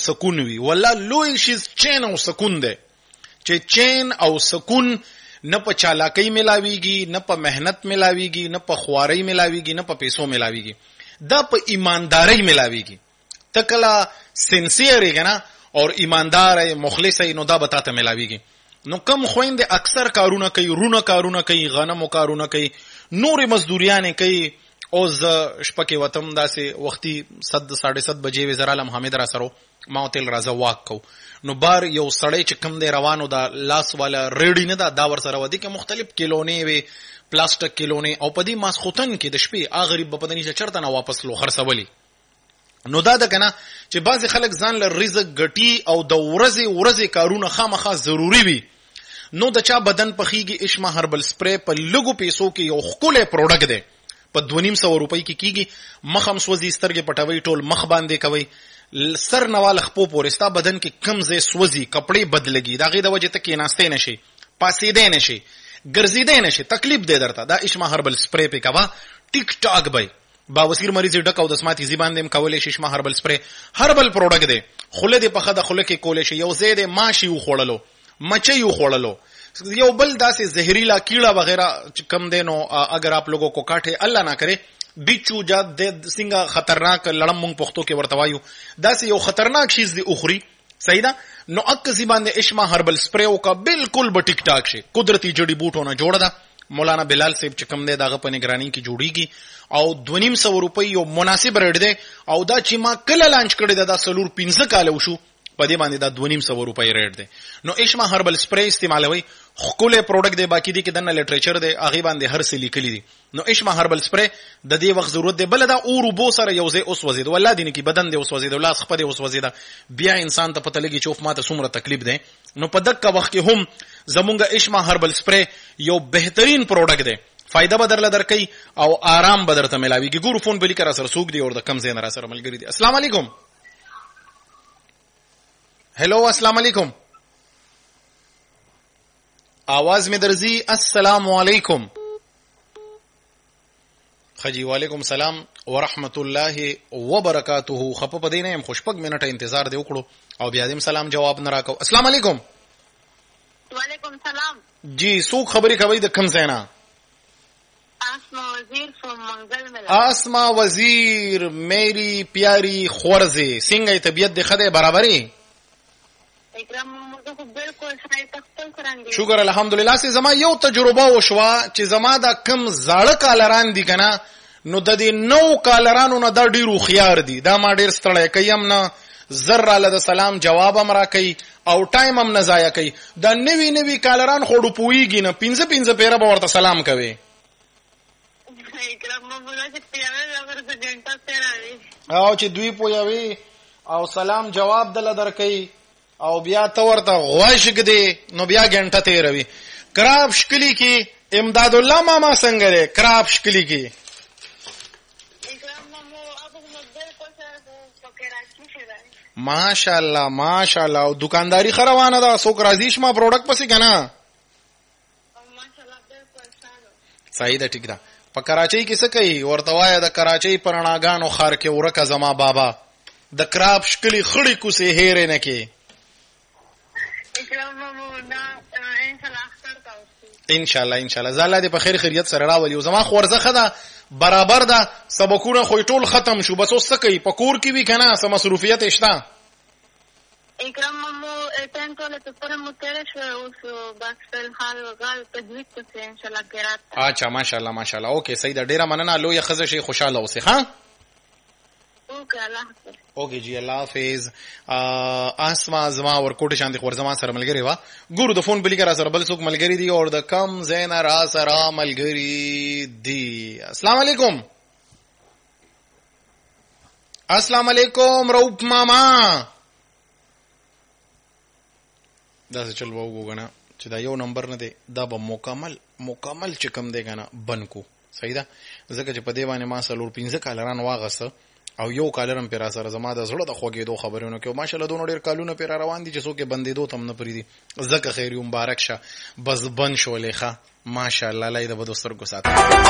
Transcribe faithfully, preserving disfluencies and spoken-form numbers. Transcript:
سکون وي. والله لوی شیز چین او سکون دی چې چین او سکون نه په چالاکی ملاویږي، نه په مهنت ملاویږي، نه په خوارۍ ملاویږي، نه په پیسو ملاویږي، دا په ایماندارۍ ملاویږي. ته کله سنسیر یې کنه او ایماندار یې مخلص یې نو دا به تاته ملاویږي. نو کم خويندې اکثر کارونه کوي، رونه کارونه کوي، غنمو کارونه کوي، نورې مزدوریانې کوي. او ز شپکه وتم داسې وختي صد ساڑھے ست بجې وې زرالم حامد را سره ما تل راځه واک کو. نو بار یو سړی چې کم دی روانو دا لاس والا ریډی نه دا دا ور سره ودی کې مختلف کیلونې وي، پلاستیک کیلونې، او پدی ماسختن کې د شپې ا غریب په پدني چې چرته نه واپس لو خرڅولي. نو دا د کنه چې بعضی خلک ځان له رزق ګټي او د ورځې ورځې کارونه خامخا ضروری وي. نو د چا بدن پخېږي اشما هربل سپری په لګو پیسو کې یو خپل پروډکټ دی، په دونیم سو روپۍ کې کیږي. مخم سوځي، سترګې پټوي، ټول مخ باندې کوي، سر نوال خپو پورستا بدن کې کم ځای سوځي، کپڑے بدلږي، دا غي د وجه ته کې ناشته نشي، پاسېدې نشي، ګرځېدې نشي، تکلیف دی درته. دا اشما هربل سپری په کوا ټیک ټاک بای باوسیر مریض ډکاو د سماعتي زبان دیم کولې شي. اشما هربل سپری هربل پروډکټ دی، خله دې په خده خله کې کولې شي، یو زید ماشي وخوړلو، مچي وخوړلو، یو بل داسې زهريلا کیڑا وغیرہ کم دینو. اگر آپ لوگوں کو کاٹے اللہ نہ کرے بچو جات د څنګه خطرناک لړم مونږ پښتو کې ورته وایو، داسې یو خطرناک شیز دی اخري. صحیح ده. نو اک زبان د اشما هربل سپری او کا بالکل به ټیک ټاک شي، قدرتی جڑی بوټونه جوړ ده. مولانا بلال صاحب چې کم دی داغه په نگرانی کې جوړیږي او دونیم سو روپۍ یو مناسب ریټ دی. او دا چې ما کله لانچ کړی دا, دا سلور پنځه کال وشو په دې باندې دا دونیم سو روپۍ ریټ دی. نو اشما هربل سپری استعمالوي، خپل پروډکټ دی، باقی دی کې دنه لټریچر دی، هغه باندې هر څه لیکلي دي. نو اشما هربل سپری د دې وخت ضرورت دی. بل دا اور وبو سره یو ځای اوس وزید، والله دین کې بدن دی اوس وزید، لاس خپل اوس وزید، بیا انسان ته پته لګي چې اوف ماته څومره تکلیف دی. نو په دغه وخت کې هم زمونږ اشما هربل سپری یو بهترین پروډکټ دی، فائدہ بدرله درکې او آرام بدرته ملاويږي. ګورو فون بلی کرا سره سوق دی اور د کم زین را سره ملګری دی. السلام علیکم. हेलो अस्सलाम वालेकुम, आवाज में दर्जी. अस्सलाम वालेकुम. खजी वालेकुम सलाम ورحمتुल्लाहि وبرکاتہ. خپ پدې نه هم خوشپک منټه انتظار دی وکړو او بیا دې سلام جواب نه راکو. السلام علیکم. وعلیکم سلام. جی سو خبري کوي د کم زینا؟ آسما وزیر from منگل ملا. آسما وزیر میری پیاری خورزه، څنګه طبیعت د خدای برابرې؟ شکر الحمدلله. سي زما یو تجربه وشوا چې زما دا کم زاړه کالران دي کنه، نو د دې نو کالرانو نه دا ډیرو خيار دي. دا ما ډیر ستړی کيم نه، زر علی د سلام جواب هم را کوي او ټایم هم نه ضایع کوي. دا نوی نوی کالران خو ډوپويږي نه، پنځه پنځه پیره به ورته سلام کوي. او چې دوی پویوي او سلام جواب دل درکې او بیا ته ورته غوښګ دی، نو بیا غنټه تیروي. کراب شکلی کې امداد الله ماما څنګه دی؟ کراب شکلی کې ماشاءالله ماشاءالله. او دکانداری خروانه ده، څوک راضی شما پروډکټ پسې کنه؟ صحیح ده، ټیک ده. په کراچۍ کې څه کوي ورته وایي؟ د کراچۍ پرناګانو خار کې ورکه زما بابا د کراب شکلی خړی کوسه هېره نه کې. ان شاء الله ان شاء الله زاله دې په خیر خیریت سره راولي. او زما خورزه خدا برابر ده، سبقونه خو ټول ختم شو، بس اوس څه کوي؟ په کور کې وی کنه سم مصروفیت شته؟ اکرام مو ټایم ټول ته پر مو تیر شو اوس بس فل حال غال تجوید څه ان شاء الله قرات. اچھا ماشاءالله ماشاءالله. اوکے صحیح ده، ډیره مننه. لوی خزه شي خوشاله اوسه. ها اوکے الله حافظ. اوکے جی الله حافظ. اسما زما ورکوټ شاندي خور زما سره ملګری وا. ګورو د فون بلی کرا سره بل څوک ملګری دی او د کم زین را سره ملګری دی. السلام علیکم. السلام علیکم روپ ماما. دا څه چل وو غنا چې دا یو نمبر نه دی، دا به مکمل مکمل چې کم دی کنه بنکو. صحیح ده. ځکه چې په دې باندې ما سلور پنځه کالران واغسته او یو کالرم پر سره زما د زړه د خوګېدو خبرونه کې ماشاءالله دونو ډیر کالونه پر روان دي چې څوک بندېدو تم نه پریدي. زکه خیر مبارک شه بس بن شولې ښه ماشاءالله لای د بدو سترګو ساتي.